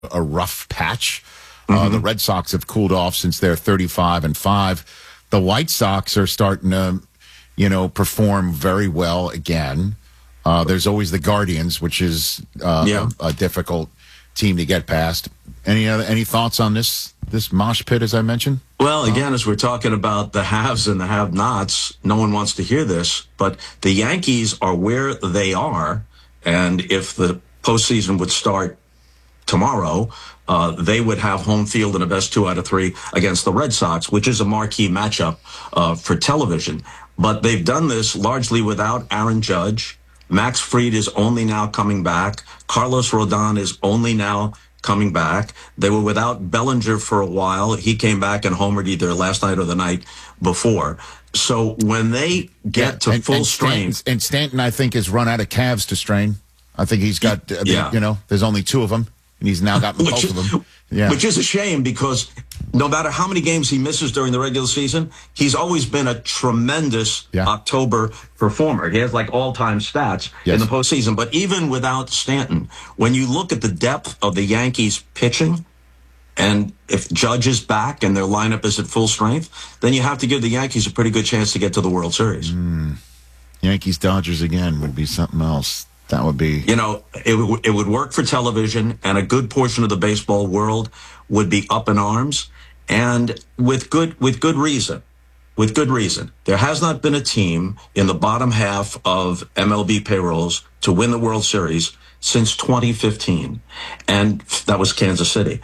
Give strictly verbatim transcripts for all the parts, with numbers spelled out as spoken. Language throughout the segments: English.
a rough patch. Mm-hmm. Uh, the Red Sox have cooled off since they're thirty-five and five. The White Sox are starting to, you know, perform very well again. Uh, there's always the Guardians, which is uh, yeah. a, a difficult team to get past. Any other any thoughts on this this mosh pit, as I mentioned? Well, again, as we're talking about the haves and the have-nots, no one wants to hear this, but the Yankees are where they are, and if the postseason would start tomorrow, uh, they would have home field in a best two out of three against the Red Sox, which is a marquee matchup uh, for television. But they've done this largely without Aaron Judge. Max Fried is only now coming back. Carlos Rodon is only now coming back. They were without Bellinger for a while. He came back and homered either last night or the night before. So when they get yeah, to and, full and strain... Stanton, and Stanton, I think, has run out of calves to strain. I think he's got, uh, yeah. you know, there's only two of them, and he's now got both is, of them. Yeah. Which is a shame, because no matter how many games he misses during the regular season, he's always been a tremendous yeah. October performer. He has like all-time stats yes. in the postseason. But even without Stanton, when you look at the depth of the Yankees pitching, and if Judge is back and their lineup is at full strength, then you have to give the Yankees a pretty good chance to get to the World Series. Mm. Yankees-Dodgers again would be something else. That would be... You know, it, w- it would work for television, and a good portion of the baseball world would be up in arms, and with good with good reason. With good reason. There has not been a team in the bottom half of M L B payrolls to win the World Series since twenty fifteen, and that was Kansas City.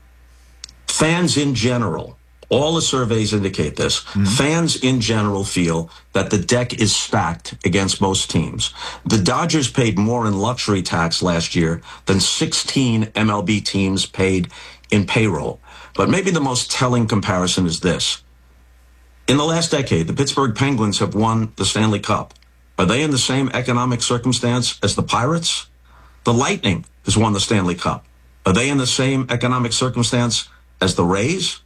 Fans in general, all the surveys indicate this, mm-hmm. fans in general feel that the deck is stacked against most teams. The Dodgers paid more in luxury tax last year than sixteen M L B teams paid in payroll. But maybe the most telling comparison is this. In the last decade, the Pittsburgh Penguins have won the Stanley Cup. Are they in the same economic circumstance as the Pirates? The Lightning has won the Stanley Cup. Are they in the same economic circumstance as the Rays?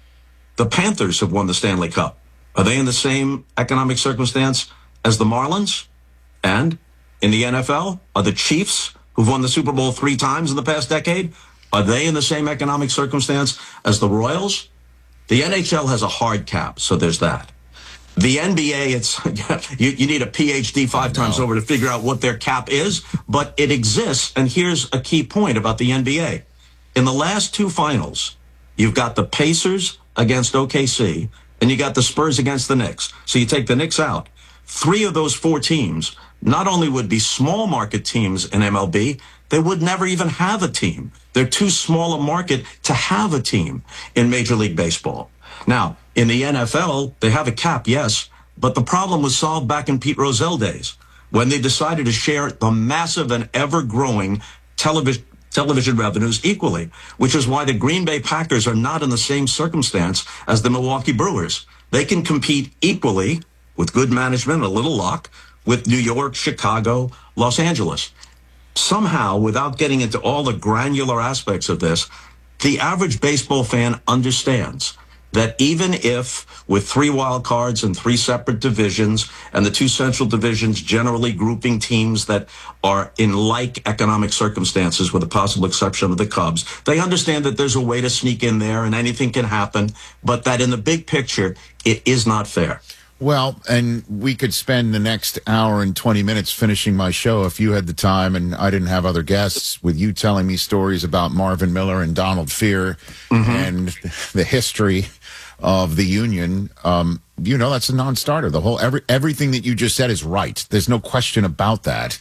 The Panthers have won the Stanley Cup. Are they in the same economic circumstance as the Marlins? And in the N F L, are the Chiefs, who've won the Super Bowl three times in the past decade, are they in the same economic circumstance as the Royals? The N H L has a hard cap, so there's that. The N B A, it's you, you need a P H D five times over to figure out what their cap is, but it exists. And here's a key point about the N B A. In the last two finals, you've got the Pacers against O K C, and you got the Spurs against the Knicks. So you take the Knicks out. Three of those four teams not only would be small market teams in M L B, they would never even have a team. They're too small a market to have a team in Major League Baseball. Now, in the N F L, they have a cap, yes, but the problem was solved back in Pete Rozelle days when they decided to share the massive and ever-growing television television revenues equally, which is why the Green Bay Packers are not in the same circumstance as the Milwaukee Brewers. They can compete equally with good management, a little luck, with New York, Chicago, Los Angeles. Somehow, without getting into all the granular aspects of this, the average baseball fan understands that even if with three wild cards and three separate divisions and the two central divisions generally grouping teams that are in like economic circumstances with the possible exception of the Cubs, they understand that there's a way to sneak in there and anything can happen, but that in the big picture, it is not fair. Well, and we could spend the next hour and twenty minutes finishing my show if you had the time and I didn't have other guests, with you telling me stories about Marvin Miller and Donald Fear mm-hmm. and the history of the union. Um, you know, that's a non-starter. The whole every everything that you just said is right. There's no question about that.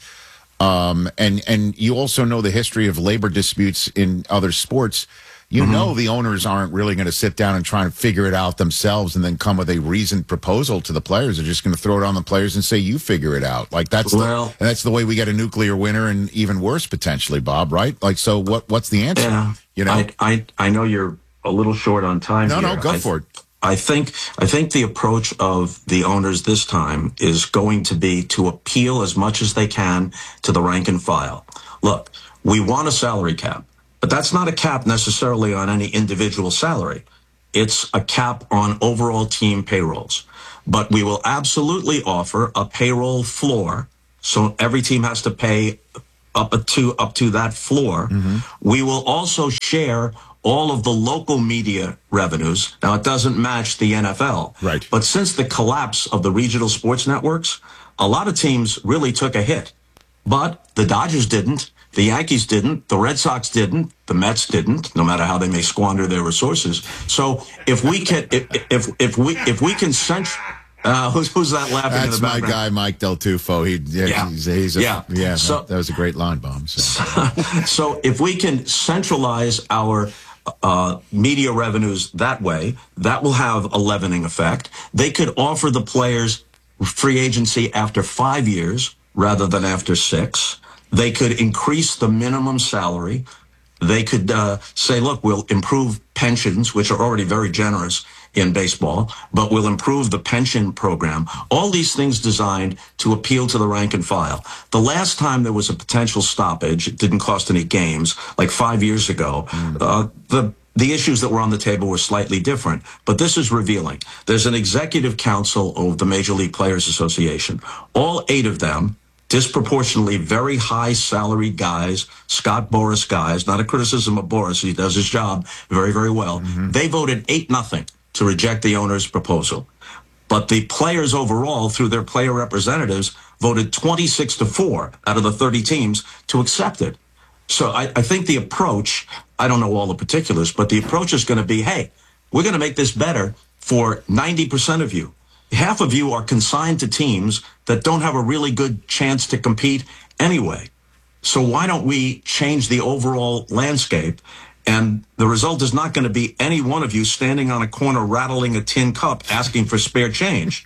Um, and and you also know the history of labor disputes in other sports. You mm-hmm. know the owners aren't really going to sit down and try and figure it out themselves and then come with a reasoned proposal to the players. They're just going to throw it on the players and say, you figure it out. Like that's well, the, that's the way we get a nuclear winter, and even worse potentially, Bob, right? Like, so what? what's the answer? Yeah, you know, I, I, I know you're a little short on time. No, here. no, go I, for it. I think, I think the approach of the owners this time is going to be to appeal as much as they can to the rank and file. Look, we want a salary cap. But that's not a cap necessarily on any individual salary. It's a cap on overall team payrolls. But we will absolutely offer a payroll floor, so every team has to pay up to up to that floor. Mm-hmm. We will also share all of the local media revenues. Now, it doesn't match the N F L. Right. But since the collapse of the regional sports networks, a lot of teams really took a hit. But the Dodgers didn't. The Yankees didn't. The Red Sox didn't. The Mets didn't, no matter how they may squander their resources. So if we can, if, if, if we, if we can sense, uh, who's, who's that laughing That's in the my background? guy, Mike Del Tufo. He, yeah, Yeah. He's, he's a, Yeah. yeah. So- that, that was a great line, Bob. So. So if we can centralize our uh, media revenues that way, that will have a leavening effect. They could offer the players free agency after five years rather than after six. They could increase the minimum salary. They could uh, say, look, we'll improve pensions, which are already very generous in baseball, but we'll improve the pension program. All these things designed to appeal to the rank and file. The last time there was a potential stoppage, it didn't cost any games, like five years ago, mm. uh, the the issues that were on the table were slightly different. But this is revealing. There's an executive council of the Major League Players Association. All eight of them, disproportionately very high salaried guys, Scott Boras guys, not a criticism of Boras, he does his job very, very well. Mm-hmm. They voted eight nothing to reject the owner's proposal. But the players overall, through their player representatives, voted twenty-six to four out of the thirty teams to accept it. So I, I think the approach, I don't know all the particulars, but the approach is going to be, hey, we're going to make this better for ninety percent of you. Half of you are consigned to teams that don't have a really good chance to compete anyway. So why don't we change the overall landscape? And the result is not going to be any one of you standing on a corner rattling a tin cup asking for spare change.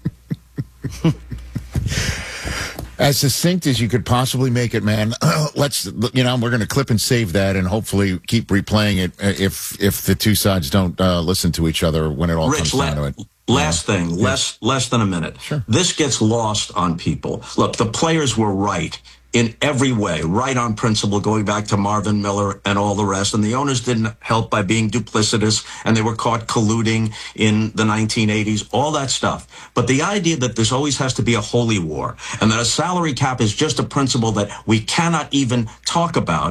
As succinct as you could possibly make it, man. Let's, you know, we're going to clip and save that and hopefully keep replaying it if if the two sides don't uh, listen to each other when it all Rich, comes la- down to it. Last yeah. thing, yeah. less less than a minute. Sure. This gets lost on people. Look, the players were right in every way, right on principle, going back to Marvin Miller and all the rest. And the owners didn't help by being duplicitous, and they were caught colluding in the nineteen eighties, all that stuff. But the idea that this always has to be a holy war and that a salary cap is just a principle that we cannot even talk about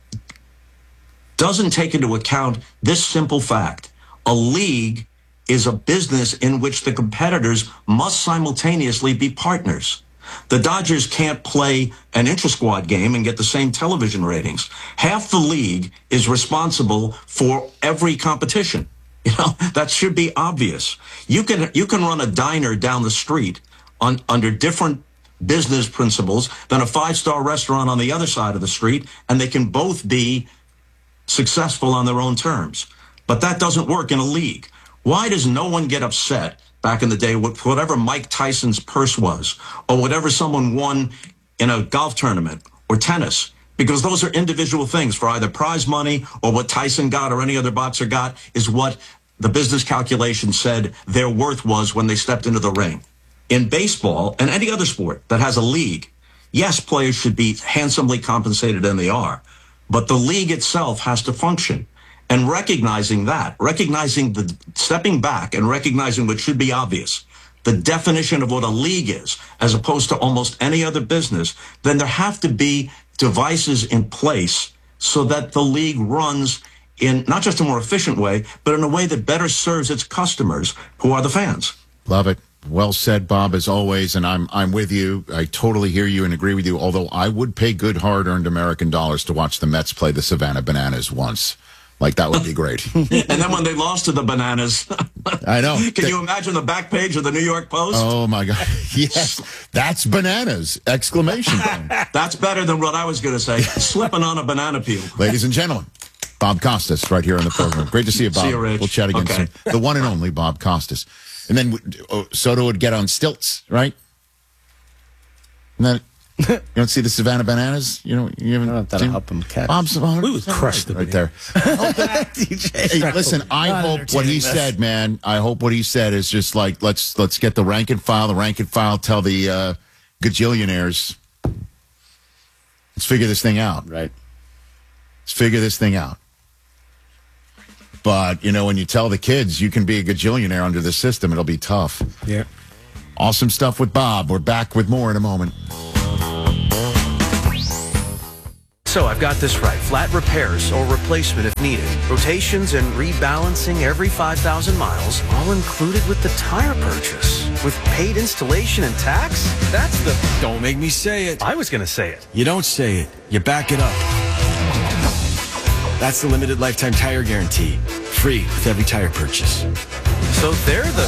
doesn't take into account this simple fact. A league is a business in which the competitors must simultaneously be partners. The Dodgers can't play an intra-squad game and get the same television ratings. Half the league is responsible for every competition. You know, that should be obvious. You can you can run a diner down the street on under different business principles than a five-star restaurant on the other side of the street, and they can both be successful on their own terms. But that doesn't work in a league. Why does no one get upset back in the day with whatever Mike Tyson's purse was or whatever someone won in a golf tournament or tennis? Because those are individual things. For either prize money or what Tyson got or any other boxer got is what the business calculation said their worth was when they stepped into the ring. In baseball and any other sport that has a league, yes, players should be handsomely compensated, and they are. But the league itself has to function. And recognizing that, recognizing the stepping back and recognizing what should be obvious, the definition of what a league is, as opposed to almost any other business, then there have to be devices in place so that the league runs in not just a more efficient way, but in a way that better serves its customers, who are the fans. Love it. Well said, Bob, as always, and I'm I'm with you. I totally hear you and agree with you, although I would pay good, hard-earned American dollars to watch the Mets play the Savannah Bananas once. Like, that would be great. And then when they lost to the Bananas. I know. Can they, you imagine the back page of the New York Post? Oh, my God. Yes. That's bananas. Exclamation point. That's better than what I was going to say. Slipping on a banana peel. Ladies and gentlemen, Bob Costas right here on the program. Great to see you, Bob. See you, Rich. We'll chat again Okay. soon. The one and only Bob Costas. And then oh, Soto would get on stilts, right? And then you don't see the Savannah Bananas? You know, you haven't I don't know if that'll help him catch. Bob's We would crush right, the right there. D J. Hey, listen, I Not hope what he entertaining this. said, man. I hope what he said is just like let's let's get the rank and file. The rank and file tell the uh, gajillionaires, let's figure this thing out. Right. Let's figure this thing out. But you know, when you tell the kids you can be a gajillionaire under the system, it'll be tough. Yeah. Awesome stuff with Bob. We're back with more in a moment. So I've got this right. Flat repairs or replacement if needed. Rotations and rebalancing every five thousand miles, all included with the tire purchase. With paid installation and tax? That's the... Don't make me say it. I was going to say it. You don't say it. You back it up. That's the limited lifetime tire guarantee. Free with every tire purchase. So they're the...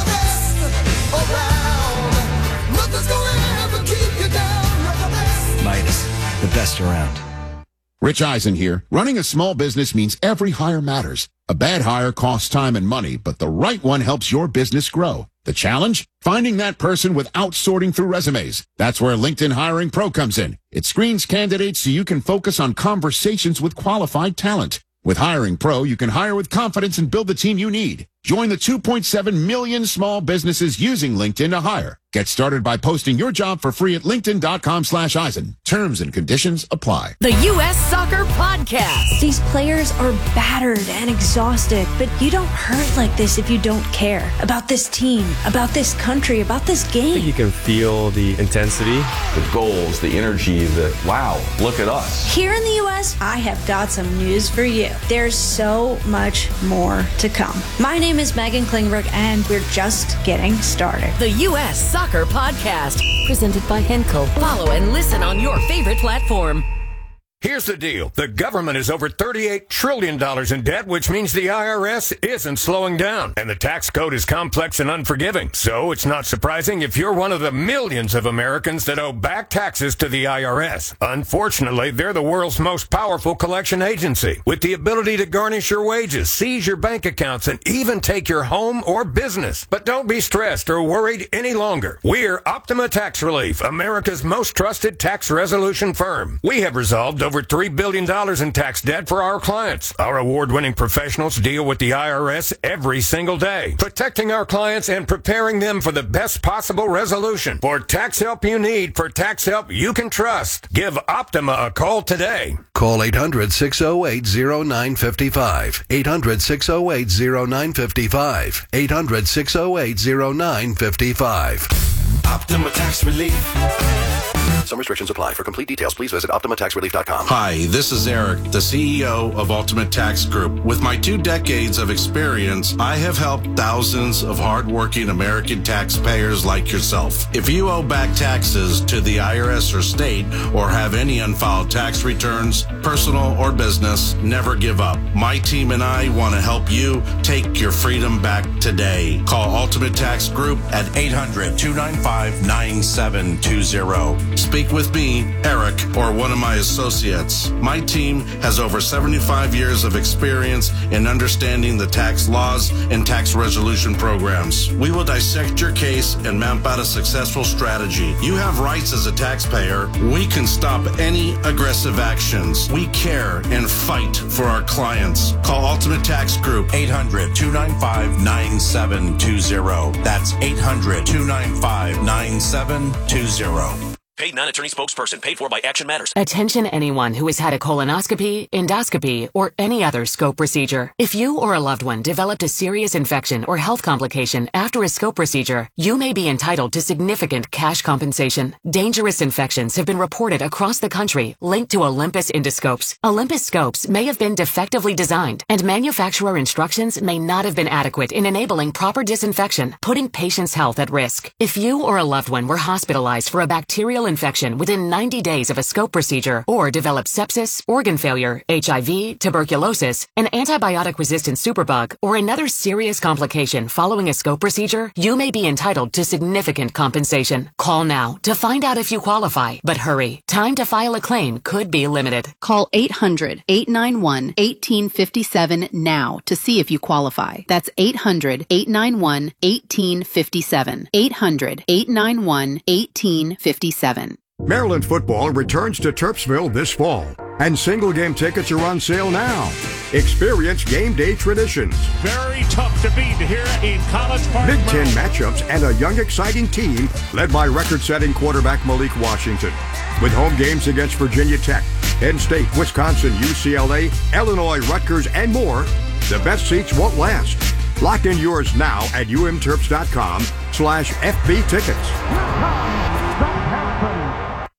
Midas, the best around. Rich Eisen here. Running a small business means every hire matters. A bad hire costs time and money, but the right one helps your business grow. The challenge? Finding that person without sorting through resumes. That's where LinkedIn Hiring Pro comes in. It screens candidates so you can focus on conversations with qualified talent. With Hiring Pro, you can hire with confidence and build the team you need. Join the two point seven million small businesses using LinkedIn to hire. Get started by posting your job for free at linkedin.com slash Eisen. Terms and conditions apply. The U S Soccer Podcast. These players are battered and exhausted, but you don't hurt like this if you don't care about this team, about this country, about this game. I think you can feel the intensity. The goals, the energy, the wow, look at us. Here in the U S, I have got some news for you. There's so much more to come. My name is Megan Klingberg, and we're just getting started. The U S Soccer Podcast, presented by Henkel. Follow and listen on your favorite platform. Here's the deal. The government is over thirty-eight trillion dollars in debt, which means the I R S isn't slowing down. And the tax code is complex and unforgiving. So it's not surprising if you're one of the millions of Americans that owe back taxes to the I R S. Unfortunately, they're the world's most powerful collection agency, with the ability to garnish your wages, seize your bank accounts, and even take your home or business. But don't be stressed or worried any longer. We're Optima Tax Relief, America's most trusted tax resolution firm. We have resolved over three billion dollars in tax debt for our clients. Our award-winning professionals deal with the I R S every single day, protecting our clients and preparing them for the best possible resolution. For tax help you need, for tax help you can trust, give Optima a call today. Call eight hundred, six oh eight, oh nine five five. eight hundred, six oh eight, oh nine five five. eight hundred, six oh eight, oh nine five five. Optima Tax Relief. Some restrictions apply. For complete details, please visit optima tax relief dot com. Hi, this is Eric, the C E O of Ultimate Tax Group. With my two decades of experience, I have helped thousands of hardworking American taxpayers like yourself. If you owe back taxes to the I R S or state, or have any unfiled tax returns, personal or business, never give up. My team and I want to help you take your freedom back today. Call Ultimate Tax Group at eight hundred, two nine five, nine seven two zero. Speak with me, Eric, or one of my associates. My team has over seventy-five years of experience in understanding the tax laws and tax resolution programs. We will dissect your case and map out a successful strategy. You have rights as a taxpayer. We can stop any aggressive actions. We care and fight for our clients. Call Ultimate Tax Group, eight hundred, two nine five, nine seven two zero. That's eight hundred, two nine five, nine seven two zero. Paid non-attorney spokesperson. Paid for by Action Matters. Attention anyone who has had a colonoscopy, endoscopy, or any other scope procedure. If you or a loved one developed a serious infection or health complication after a scope procedure, you may be entitled to significant cash compensation. Dangerous infections have been reported across the country linked to Olympus endoscopes. Olympus scopes may have been defectively designed, and manufacturer instructions may not have been adequate in enabling proper disinfection, putting patients' health at risk. If you or a loved one were hospitalized for a bacterial infection within ninety days of a scope procedure, or developed sepsis, organ failure, H I V, tuberculosis, an antibiotic-resistant superbug, or another serious complication following a scope procedure, you may be entitled to significant compensation. Call now to find out if you qualify, but hurry. Time to file a claim could be limited. Call eight hundred, eight nine one, one eight five seven now to see if you qualify. That's eight hundred, eight nine one, one eight five seven. eight hundred, eight nine one, one eight five seven. Maryland football returns to Terpsville this fall, and single-game tickets are on sale now. Experience game day traditions. Very tough to beat here in College Park. Big Ten matchups and a young, exciting team led by record-setting quarterback Malik Washington. With home games against Virginia Tech, Penn State, Wisconsin, U C L A, Illinois, Rutgers, and more, the best seats won't last. Lock in yours now at umterps.com slash FB tickets.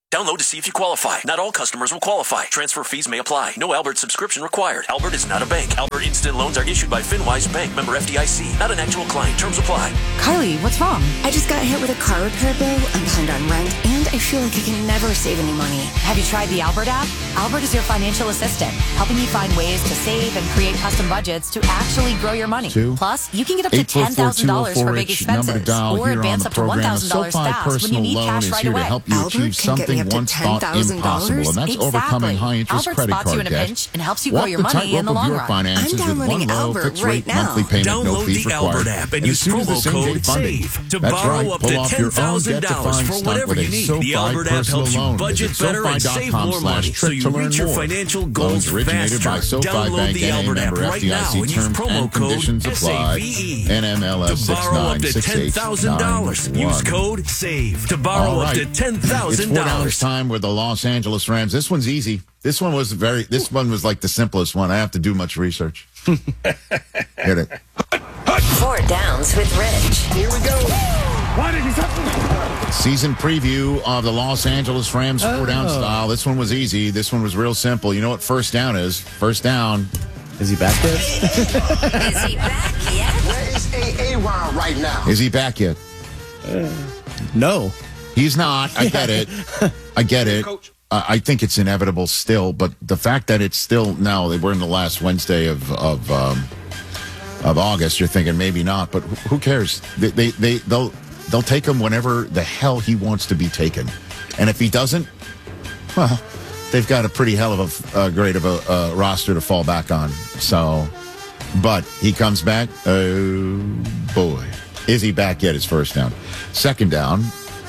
Download to see if you qualify. Not all customers will qualify. Transfer fees may apply. No Albert subscription required. Albert is not a bank. Albert Instant Loans are issued by FinWise Bank, member F D I C. Not an actual client. Terms apply. Carly, what's wrong? I just got hit with a car repair bill. I'm behind on rent, and I feel like I can never save any money. Have you tried the Albert app? Albert is your financial assistant, helping you find ways to save and create custom budgets to actually grow your money. Two, Plus, you can get up to ten thousand dollars for big expenses, or advance up to one thousand dollars fast when you need cash right away. Help you achieve something once thought impossible, and that's exactly. overcoming high-interest Albert credit spots card you in a debt. pinch and helps you Walk grow your the money tightrope in the of long your run. finances with one low Albert fixed right rate now. monthly payment, no Download fees the required. Albert app and as use soon as the promo same-day code funding. SAVE to That's borrow right. up Pull to off ten your own thousand dollars debt-defying for stunt whatever with a you need. SoFi The Albert app personal helps you loan. budget Visit better and save SoFi.com more money slash so trick you to learn reach your more. financial goals Loans originated by faster. SoFi Download Bank the and Albert app member right now F D I C. and use Terms promo and code conditions apply. SAVE. N M L S To borrow up to ten thousand dollars, use code SAVE. To borrow up to ten thousand dollars. It's four downs dollars. time with the Los Angeles Rams. This one's easy. This one was very. This one was like the simplest one. I have to do much research. Hit it. Four downs with Rich. Here we go. What did he say? Season preview of the Los Angeles Rams four down Oh. style. This one was easy. This one was real simple. You know what first down is? First down. Is he back there? Is he back yet? Where is A A-Ron right now? Is he back yet? Uh, no. He's not. I get it. I get it. Uh, I think it's inevitable still, but the fact that it's still now, we're in the last Wednesday of of um, of August. You're thinking maybe not, but who cares? They they, they they'll they'll take him whenever the hell he wants to be taken, and if he doesn't, well, they've got a pretty hell of a uh, great of a uh, roster to fall back on. So, but he comes back. Oh boy, is he back yet? His first down, second down.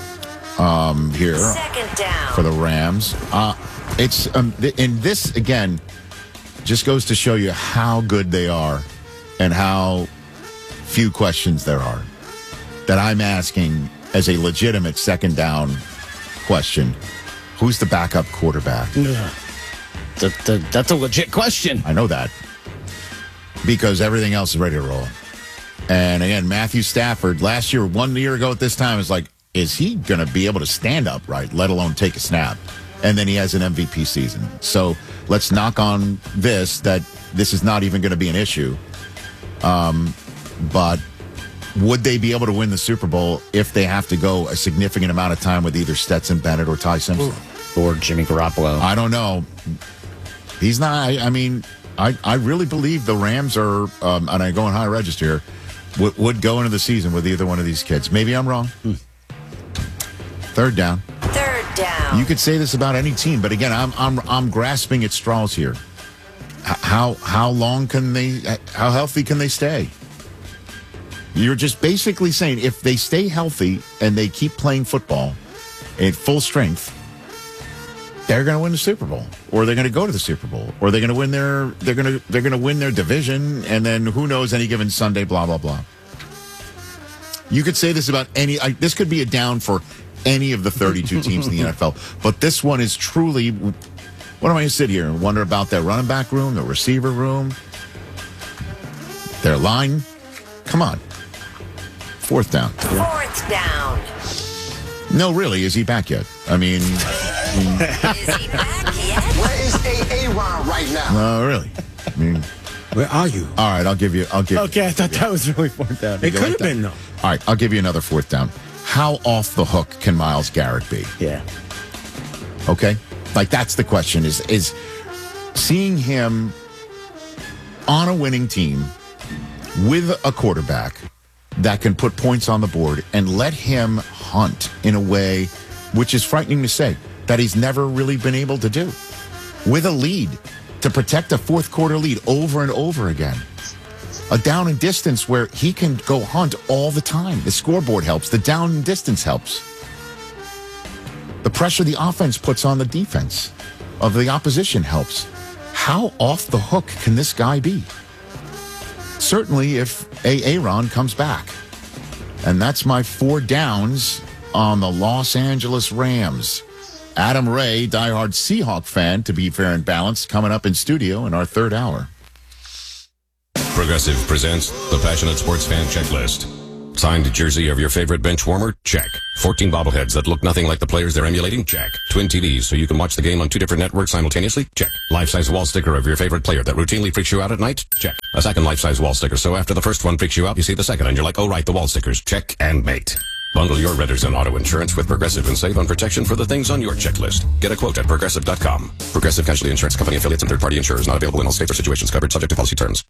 Um, here Second down. for the Rams. Uh, it's um, th- and this again just goes to show you how good they are and how few questions there are that I'm asking as a legitimate second down question. Who's the backup quarterback? That, that, that's a legit question. I know that because everything else is ready to roll. And again, Matthew Stafford last year, one year ago at this time, is like, is he going to be able to stand upright, let alone take a snap? And then he has an M V P season. So let's knock on this, that this is not even going to be an issue. Um, but would they be able to win the Super Bowl if they have to go a significant amount of time with either Stetson Bennett or Ty Simpson? Or Jimmy Garoppolo? I don't know. He's not, I, I mean, I, I really believe the Rams are, um, and I go in high register here, would, would go into the season with either one of these kids. Maybe I'm wrong. Hmm. Third down. Third down. You could say this about any team, but again, I'm I'm I'm grasping at straws here. H- how how long can they? How healthy can they stay? You're just basically saying if they stay healthy and they keep playing football at full strength, they're going to win the Super Bowl, or they're going to go to the Super Bowl, or they're going to win their they're going to they're going to win their division, and then who knows any given Sunday, blah blah blah. You could say this about any. I, this could be a down for any of the thirty-two teams in the N F L, but this one is truly. What am I going to sit here and wonder about their running back room, their receiver room, their line? Come on, fourth down. Fourth down. No, really, is he back yet? I mean, Is he back yet? Where is A A-Ron right now? no, really. I mean, where are you? All right, I'll give you. I'll give. Okay, I thought that was really fourth down. It could have been, though. All right, I'll give you another fourth down. How off the hook can Myles Garrett be? Yeah. Okay, like that's the question: is is seeing him on a winning team with a quarterback that can put points on the board and let him hunt in a way which is frightening to say that he's never really been able to do with a lead to protect a fourth quarter lead over and over again. A down and distance where he can go hunt all the time. The scoreboard helps. The down and distance helps. The pressure the offense puts on the defense of the opposition helps. How off the hook can this guy be? Certainly if Aaron comes back. And that's my four downs on the Los Angeles Rams. Adam Ray, diehard Seahawk fan, to be fair and balanced, coming up in studio in our third hour. Progressive presents the Passionate Sports Fan Checklist. Signed jersey of your favorite bench warmer? Check. fourteen bobbleheads that look nothing like the players they're emulating? Check. Twin T Vs so you can watch the game on two different networks simultaneously? Check. Life-size wall sticker of your favorite player that routinely freaks you out at night? Check. A second life-size wall sticker so after the first one freaks you out, you see the second and you're like, oh right, the wall stickers. Check and mate. Bundle your renters and auto insurance with Progressive and save on protection for the things on your checklist. Get a quote at Progressive dot com. Progressive Casualty Insurance Company affiliates and third-party insurers not available in all states or situations covered subject to policy terms.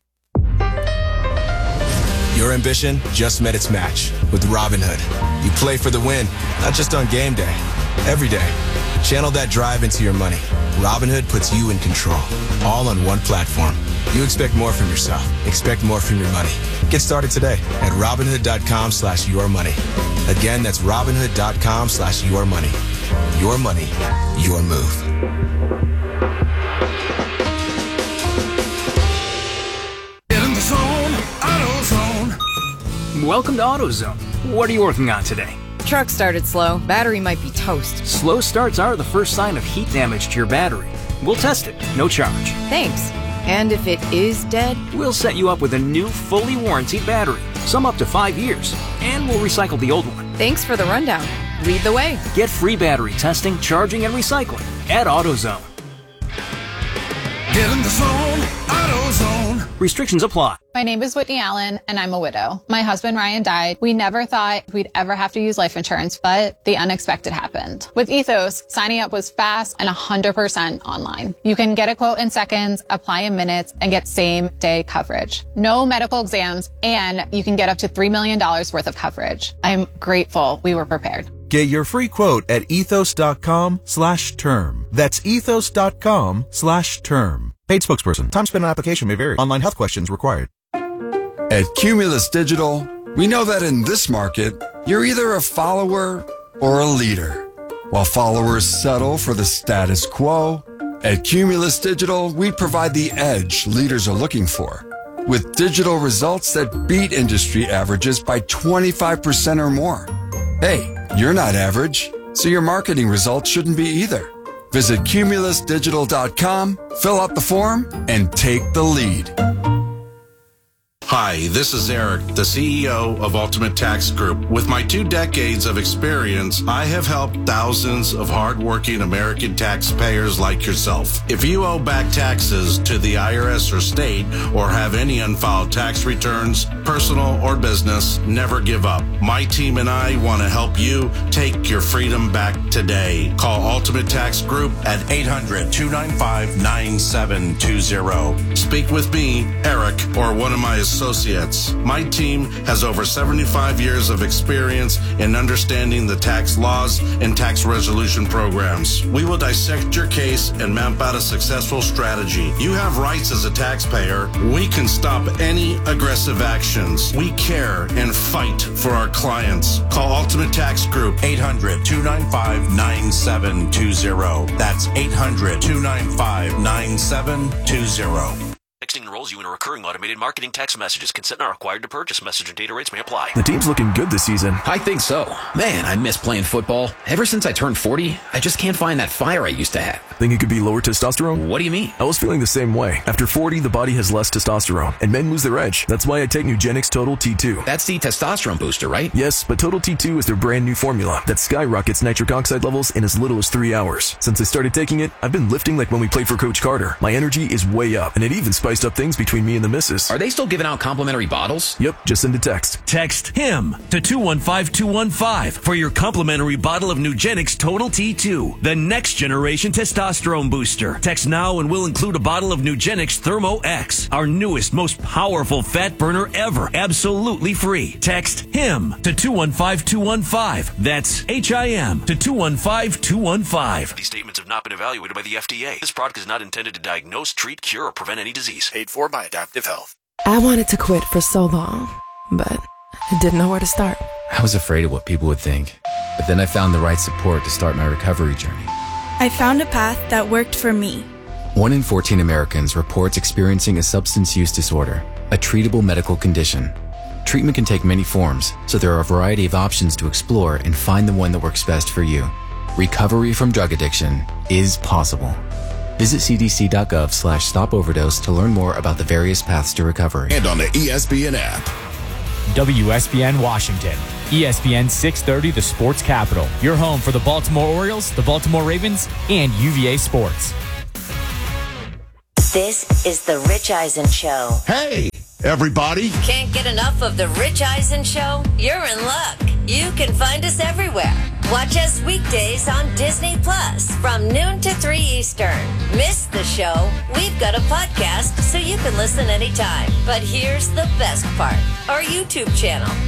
Your ambition just met its match with Robinhood. You play for the win, not just on game day, every day. Channel that drive into your money. Robinhood puts you in control, all on one platform. You expect more from yourself. Expect more from your money. Get started today at Robinhood.com slash your money. Again, that's Robinhood.com slash your money. Your money, your move. Get in the zone, AutoZone. Welcome to AutoZone. What are you working on today? Truck started slow. Battery might be toast. Slow starts are the first sign of heat damage to your battery. We'll test it, no charge. Thanks. And if it is dead? We'll set you up with a new, fully warranted battery, some up to five years, and we'll recycle the old one. Thanks for the rundown. Lead the way. Get free battery testing, charging, and recycling at AutoZone. Get in the zone, AutoZone. Restrictions apply. My name is Whitney Allen, and I'm a widow. My husband, Ryan, died. We never thought we'd ever have to use life insurance, but the unexpected happened. With Ethos, signing up was fast and one hundred percent online. You can get a quote in seconds, apply in minutes, and get same-day coverage. No medical exams, and you can get up to three million dollars worth of coverage. I'm grateful we were prepared. Get your free quote at ethos.com slash term. That's ethos.com slash term. Paid spokesperson. Time spent on application may vary. Online health questions required. At Cumulus Digital, we know that in this market, you're either a follower or a leader. While followers settle for the status quo, at Cumulus Digital, we provide the edge leaders are looking for, with digital results that beat industry averages by twenty-five percent or more. Hey, you're not average, so your marketing results shouldn't be either. Visit cumulus digital dot com, fill out the form, and take the lead. Hi, this is Eric, the C E O of Ultimate Tax Group. With my two decades of experience, I have helped thousands of hardworking American taxpayers like yourself. If you owe back taxes to the I R S or state, or have any unfiled tax returns, personal or business, never give up. My team and I want to help you take your freedom back today. Call Ultimate Tax Group at eight hundred, two nine five, nine seven two zero. Speak with me, Eric, or one of my associates. Associates. My team has over seventy-five years of experience in understanding the tax laws and tax resolution programs. We will dissect your case and map out a successful strategy. You have rights as a taxpayer. We can stop any aggressive actions. We care and fight for our clients. Call Ultimate Tax Group, eight hundred, two nine five, nine seven two zero. That's eight hundred, two nine five, nine seven two zero. Texting enrolls you in a recurring automated marketing text messages. Consent not required to purchase. Message and data rates may apply. The team's looking good this season. I think so. Man, I miss playing football. Ever since I turned forty, I just can't find that fire I used to have. Think it could be lower testosterone? What do you mean? I was feeling the same way. After forty, the body has less testosterone, and men lose their edge. That's why I take Nugenix Total T two. That's the testosterone booster, right? Yes, but Total T two is their brand new formula that skyrockets nitric oxide levels in as little as three hours. Since I started taking it, I've been lifting like when we played for Coach Carter. My energy is way up, and it even spiced up things between me and the missus. Are they still giving out complimentary bottles? Yep, just send a text. Text HIM to two one five two one five for your complimentary bottle of Nugenix Total T two, the next generation testosterone booster. Text now and we'll include a bottle of Nugenix Thermo X, our newest, most powerful fat burner ever, absolutely free. Text HIM to two one five two one five. That's H I M to two one five two one five. These statements have not been evaluated by the F D A. This product is not intended to diagnose, treat, cure, or prevent any disease. Paid for by Adaptive Health. I wanted to quit for so long, but I didn't know where to start. I was afraid of what people would think, but then I found the right support to start my recovery journey. I found a path that worked for me. One in fourteen Americans reports experiencing a substance use disorder, a treatable medical condition. Treatment can take many forms, so there are a variety of options to explore and find the one that works best for you. Recovery from drug addiction is possible. Visit cdc.gov slash stop overdose to learn more about the various paths to recovery. And on the E S P N app. W S B N Washington. E S P N six thirty, the sports capital. Your home for the Baltimore Orioles, the Baltimore Ravens, and U V A Sports. This is the Rich Eisen Show. Hey, everybody. Can't get enough of the Rich Eisen Show? You're in luck. You can find us everywhere. Watch us weekdays on Disney Plus from noon to three Eastern. Miss the show? We've got a podcast so you can listen anytime. But here's the best part. Our YouTube channel.